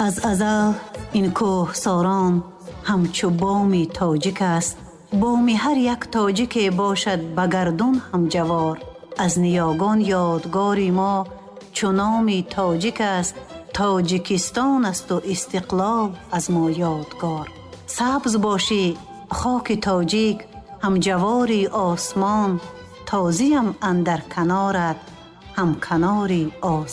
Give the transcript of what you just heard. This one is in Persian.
از ازل این کوه ساران همچو بامی تاجیک است. بامی هر یک تاجیک باشد بگردون هم جوار. از نیاگان یادگاری ما چو نامی تاجیک است. تاجیکستان است و استقلال از ما یادگار. سبز باشی خاک تاجیک هم جواری آسمان. تازیم اندر کنارت هم کناری آسمان.